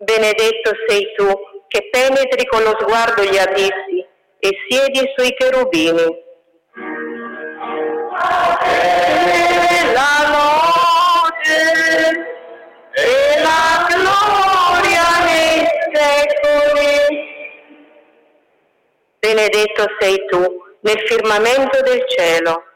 Benedetto sei tu che penetri con lo sguardo gli abissi e siedi sui cherubini. La lode e la gloria nei secoli. Benedetto sei tu nel firmamento del cielo.